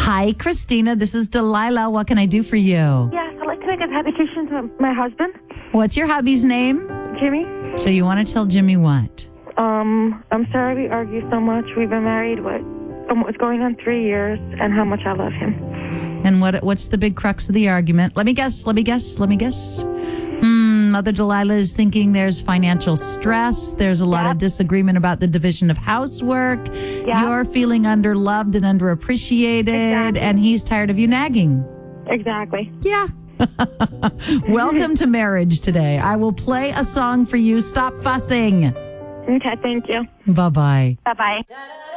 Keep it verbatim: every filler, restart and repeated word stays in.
Hi, Christina. This is Delilah. What can I do for you? Yes, I'd like to make a dedication to my husband, What's your hubby's name? Jimmy. So you want to tell Jimmy what? Um, I'm sorry we argue so much. We've been married, what, almost going on three years, and how much I love him. And what what's the big crux of the argument? Let me guess. Let me guess. Let me guess. Hmm. Mother Delilah is thinking there's financial stress. There's a lot Yep. of disagreement about the division of housework. Yep. You're feeling underloved and underappreciated, Exactly. and he's tired of you nagging. Exactly. Yeah. Welcome to marriage today. I will play a song for you. Stop fussing. Okay, thank you. Bye-bye. Bye-bye.